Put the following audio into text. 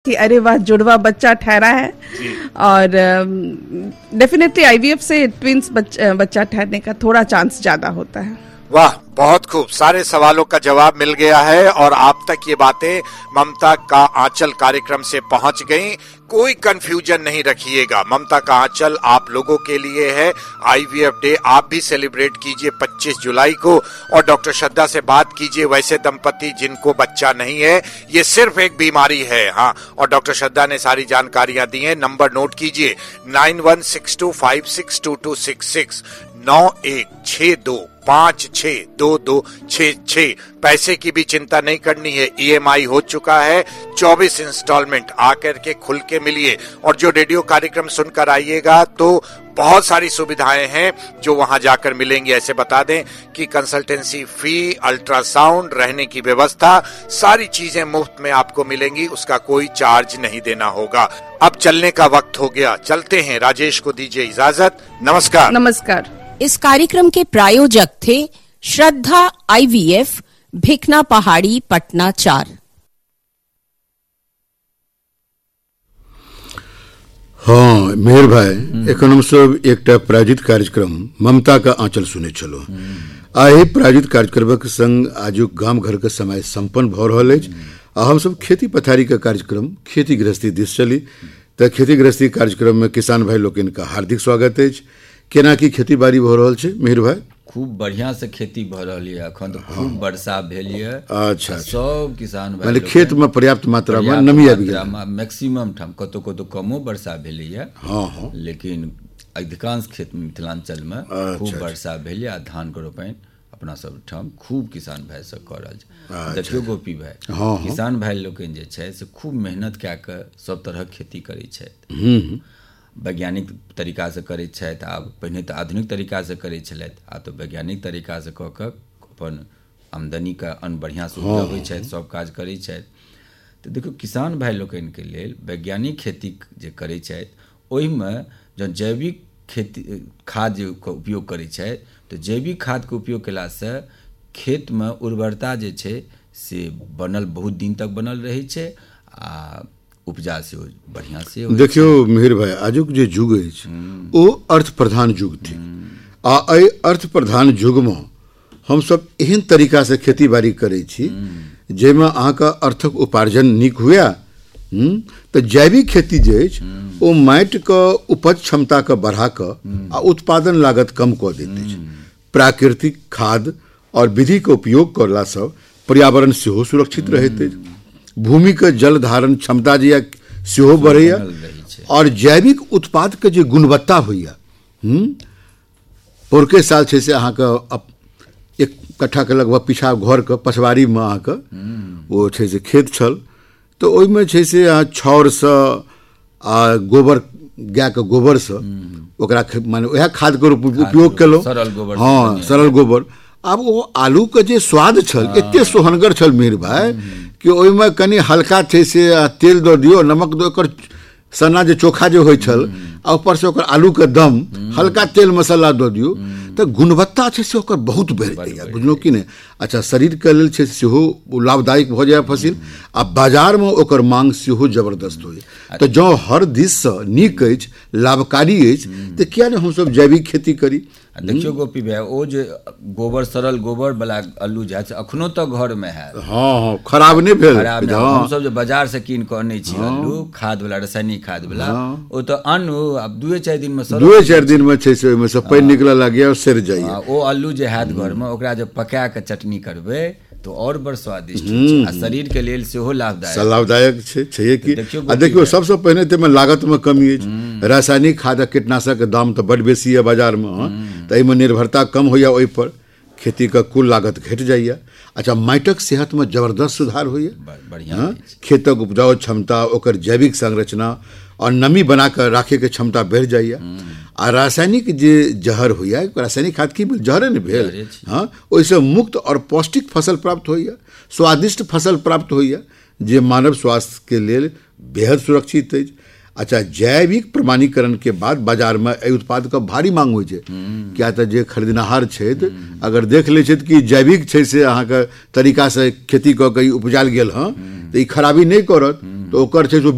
कि अरे वाह जुड़वा बच्चा ठहरा है। और डेफिनेटली आईवीएफ से ट्विंस बच्चा ठहरने का थोड़ा चांस ज्यादा होता है। वाह, बहुत खूब, सारे सवालों का जवाब मिल गया है और आप तक ये बातें ममता का आंचल कार्यक्रम से पहुंच गईं। कोई कंफ्यूजन नहीं रखिएगा, ममता का आंचल आप लोगों के लिए है। आईवीएफ डे आप भी सेलिब्रेट कीजिए 25 जुलाई को और डॉक्टर श्रद्धा से बात कीजिए। वैसे दंपति जिनको बच्चा नहीं है, ये सिर्फ एक बीमारी है। हाँ, और डॉक्टर श्रद्धा ने सारी जानकारियां दी हैं। नंबर नोट कीजिए 9162562266 9162562266। पैसे की भी चिंता नहीं करनी है, ईएमआई हो चुका है, 24 इंस्टॉलमेंट आकर के खुल के मिलिए। और जो रेडियो कार्यक्रम सुनकर आइएगा तो बहुत सारी सुविधाएं हैं जो वहां जाकर मिलेंगी। ऐसे बता दें कि कंसल्टेंसी फी, अल्ट्रासाउंड, रहने की व्यवस्था, सारी चीजें मुफ्त में आपको मिलेंगी, उसका कोई चार्ज नहीं देना होगा। अब चलने का वक्त हो गया, चलते हैं। राजेश को दीजिए इजाजत। नमस्कार। नमस्कार। इस कार्यक्रम के प्रायोजक थे श्रद्धा आईवीएफ, भिकना पहाड़ी, पटना 4। हाँ मेहर भाई, एखन सब एकटा प्रायोजित कार्यक्रम ममता का आंचल सुने चलो। आइ प्रायोजित कार्यक्रमक संग आजुक गाम घर के समय संपन्न भ रहल अछि आ हम सब खेती पथारी का कार्यक्रम खेती गृहस्थी दिस चली। तो खेती गृहस्थी कार्यक्रम में किसान भाई लोकन का हार्दिक स्वागत अछि। केना की खेती बाड़ी भ रहल छै मेहर भाई? खूब बढ़िया से खेती भ रही है, अखन तो खूब वर्षा भेल है। अच्छा, सब किसान भाई माने खेत में पर्याप्त मात्रा में नमी आबि गेल, मैक्सिमम ठाम कतो कमो वर्षा भेल है। हाँ, लेकिन अधिकांश खेत में मिथिलांचल में खूब वर्षा भेल है। धान के रोपाइन अपना सब ठाम खूब किसान भाई सब कर रहल छै। देखियो गोपी भाई, किसान भाई लोकन जे छै से खूब मेहनत कए के सब तरह खेती करै छथि। वैज्ञानिक तरीका से करै छथि। आब पहिने तऽ आधुनिक तरीका से करै छलथि, आब तऽ वैज्ञानिक तरीका से कऽ कऽ अपन आमदनी का अन्न बढ़िआँ से उपजबै छथि, सब काज करै छथि। तऽ देखियौ किसान भाई लोकनि के लेल वैज्ञानिक खेती जे करै छथि, ओहिमे जँ जैविक खेती खाद जे उपयोग करै छथि, तऽ जैविक खादके उपयोग कयलासँ खेतमे उर्वरता जे छै से बनल, बहुत दिन तक बनल रहै छै आ उपजा से बढ़िया से। देखियो मेहर भाई, आजुक जे युग अछि ओ अर्थ प्रधान युग थी आ एहि अर्थ प्रधान युग में हम सब एहन तरीका से खेती बाड़ी करै छी जेमे अहाँके अर्थक उपार्जन नीक हुए। तो जैविक खेती जे अछि ओ माटि के उपज क्षमता के बढ़ा कऽ आ उत्पादन लागत कम कऽ दैत अछि। प्राकृतिक खाद और विधि के उपयोग करला सँ पर्यावरण सेहो सुरक्षित रहैत अछि, भूमि के जल धारण क्षमता जे सेहो बढ़ैया और जैविक उत्पाद के जे गुणवत्ता होइया। पोरके साल छै से अहाँके एक कट्ठा के लगभग पीछा घर के पछवाड़ी में अहाँके ओ छै से खेत छल, तो ओहिमे छै से अहाँ छौर से आ गोबर, गाय के गोबर से ओकरा माने वएह खाद के उपयोग केलहुँ। हाँ, सरल गोबर। आब वो आलू के जे स्वाद छल एते सोहनगर छल मेहर भाई कि ओहिमे कनि हल्का छै से तेल दऽ दियौ, नमक दऽ, ओकर सन्ना जे चोखा जे होइ छल आ ऊपर से ओकर आलू के दम, हल्का तेल मसाला दऽ दियौ तऽ गुणवत्ता छै से ओकर बहुत बढ़ि जाइए, बुझलहुँ कि नहि। अच्छा, शरीर के लेल छै सेहो लाभदायक भऽ जाए फसिल आ बाजार में ओकर मांग सेहो जबरदस्त होइए। तऽ जँ हर दिस से नीक अछि, लाभकारी अछि, तऽ किया नहि हमसब जैविक खेती करी? देखियो गोपी भाई, ओ जे गोबर, सरल गोबर वाला अल्लू जे है अखनो तक घर में है। हाँ, खराब नहीं भेल। हम सब जो बाजार से कीन के आनै छी अल्लू, खाद वाला, रासायनिक खाद वाला, ओ तो अन्न अब 2-4 दिन में 2-4 दिन में छै से ओहिमे से पानि निकलऽ लागैया और सड़ जाइए। ओ अल्लू जे हैत घर में, ओकरा जब पका के चटनी करबै तो और बड़ स्वादिष्ट छै आ शरीर के लेल सेहो लाभदायक छै कि। देखियो सबसे पहिने ते में लागत में कमी अछि। रासायनिक खाद आ कीटनाशक के दाम तो बड़ बेसी है बाजार में, तो एहिमे निर्भरता कम होइया, ओहि पर खेती का कुल लागत घट जाइए। अच्छा, माटिक सेहत में जबरदस्त सुधार होइए, बढ़िया खेतक उपजाऊ क्षमता, ओकर जैविक संरचना और नमी बना कर राखे के क्षमता बढ़ जाइए। आ रासायनिक जे जहर होइए, रासायनिक खाद की जहरे ने भेल, हाँ, ओहिसे मुक्त और पौष्टिक फसल प्राप्त होइए, स्वादिष्ट फसल प्राप्त होइए जे मानव स्वास्थ्य के लेल बेहद सुरक्षित अछि। अच्छा, जैविक प्रमाणीकरण के बाद बाजार में एहि उत्पाद का भारी मांग होइ छै। क्या तऽ जे खरीदनहार छथि अगर देख लै छथि कि जैविक छै से अहाँके तरीका से खेती कऽ के उपजायल गेल हँ, तऽ ई खराबी नहि करत, तऽ ओकर छै